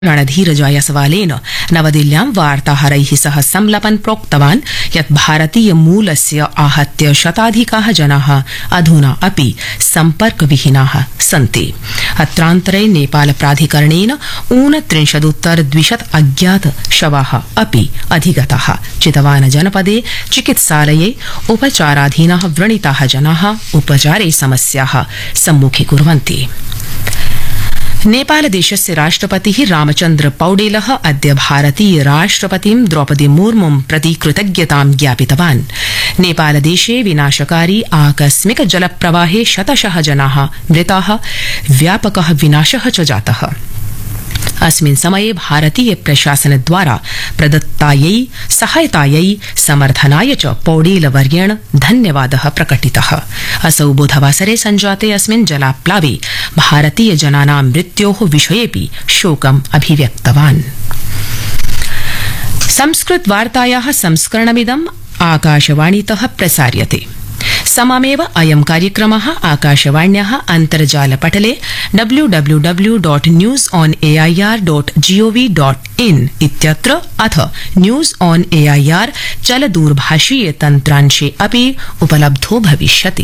रणधीर जायसवालेन नवदिल्ल्यां वार्ताहरैः सह संलपन् प्रोक्तवान् यत् भारतीय मूलस्य आहत्य शताधिकाः जनाः अधुना अपि सम्पर्कविहीनाः सन्ति। अत्रान्तरे नेपाल प्राधिकरणेन 39 अज्ञात शवाः अपि अधिगताः। चितवान जनपदे चिकित्सालये उपचाराधीनाः व्रणिताः जनाः उपचारे समस्याः सम्मुखीकुर्वन्ति। नेपाल देशस्य राष्ट्रपतिः रामचन्द्र पौडेलः अद्य भारतीय राष्ट्रपतिं द्रौपदी मुर्मुं प्रति कृतज्ञतां ज्ञापितवान्। नेपाल देशे विनाशकारी आकस्मिक जलप्रवाहे शतशः जनाः मृताः, व्यापकः विनाशः च जातः। अस्मिन् समये भारतीय प्रशासनद्वारा प्रदत्तायै सहायतायै समर्थनाय च पौडेलवर्येण धन्यवादः प्रकटितः। असौ बुधवासरे सञ्जाते अस्मिन् जलाप्लावे भारतीय जनानां मृत्योः विषयेऽपि शोकम् अभिव्यक्तवान्। संस्कृत वार्तायाः संस्करणमिदम् आकाशवाणीतः प्रसार्यते। सममेव अयं कार्यक्रमः आकाशवाण्याः अन्तर्जालपटले www.newsonair.gov.in इत्यत्र अथ न्यूज़ ऑन एआईआर चलदूरभाषीय तन्त्रांशे अपि उपलब्धो भविष्यति।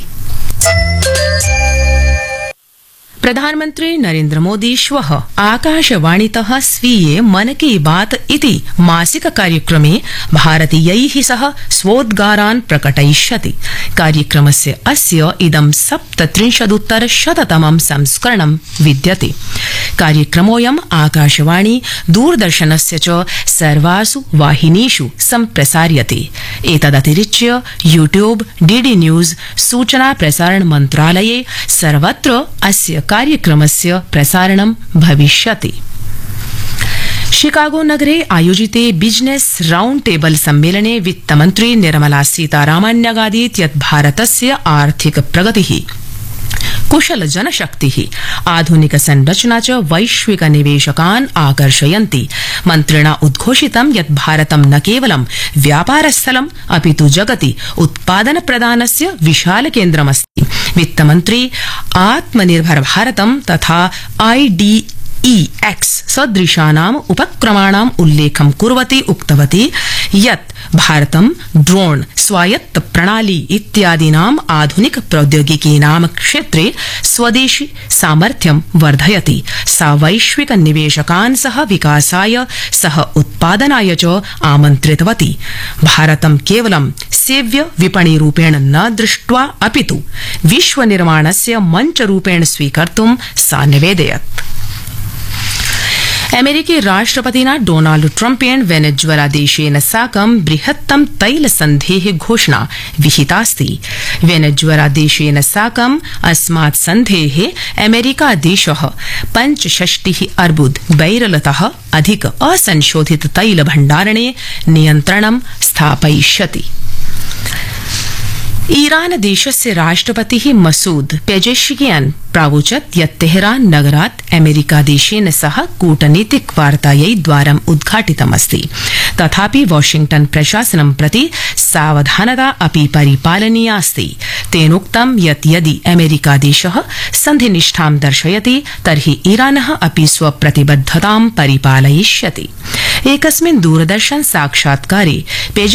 प्रधानमन्त्री नरेन्द्र मोदी श्वः आकाशवाणीतः स्वीये मन की बात इति मासिक कार्यक्रमे भारतीयैः सह स्वोद्गारान् प्रकटयिष्यति। कार्यक्रमस्य अस्य इदं 37-तमं संस्करणं विद्यते। कार्यक्रमोऽयम् आकाशवाणी दूरदर्शनस्य च सर्वासु वाहिनीषु सम्प्रसार्यते। एतदतिरिच्य यूट्यूब, डीडी न्यूज़, सूचना प्रसारण मन्त्रालये सर्वत्र अस्य कार्यक्रमस्य प्रसारणं भविष्यति। शिकागो नगरे आयोजिते बिजनेस राउंड टेबल सम्मेलने वित्तमन्त्री निर्मला सीतारामन् न्यगादीत् यत् भारतस्य आर्थिक प्रगतिः, कुशल जनशक्तिः, आधुनिक संरचना च वैश्विक निवेशकान् आकर्षयन्ति। मन्त्रिणा उद्घोषितं यत् भारतं न केवलं व्यापारस्थलम् अपितु जगति उत्पादन प्रदानस्य विशाल केन्द्रमस्ति। वित्तमन्त्री आत्मनिर्भर भारतं तथा IDEX सदृशानाम् उपक्रमाणाम् उल्लेखं कुर्वती उक्तवती यत् भारतं ड्रोन, स्वायत्त प्रणाली इत्यादीनाम् आधुनिक प्रौद्योगिकीनां क्षेत्रे स्वदेशी सामर्थ्यं वर्धयति। सा वैश्विक निवेशकान् सह विकासाय, सह उत्पादनाय च आमन्त्रितवती। भारतं केवलं सेव्य विपणिरूपेण न दृष्ट्वा अपितु विश्वनिर्माणस्य मञ्चरूपेण स्वीकर्तुं सा निवेदयत्। अमेरिकी राष्ट्रपतिना डोनाल्ड ट्रम्पेण वेनेजुएला देशेन साकं बृहत्तम तैल सन्धेः घोषणा विहितास्ति। वेनेजुएला देशेन साकं अस्मात् सन्धेः अमेरिका देशः 65 अर्बुद बैरलतः अधिक असंशोधित तैल भण्डारणे नियन्त्रणं स्थापयिष्यति। ईरान देशस्य राष्ट्रपतिः मसूद पेजेश्कियान् प्रावोचत् यत् तेहरान नगरात् अमेरिका देशेन सह कूटनीतिक वार्तायै द्वारम् उद्घाटितमस्ति। तथापि वाशिंग्टन प्रशासनं प्रति सावधानता अपि परिपालनीयास्ति। तेनोक्तं यत् यदि अमेरिका देशः सन्धिनिष्ठां दर्शयति तर्हि ईरानः अपि स्वप्रतिबद्धतां परिपालयिष्यति। एकस्मिन् दूरदर्शन साक्षात्कारे पेजे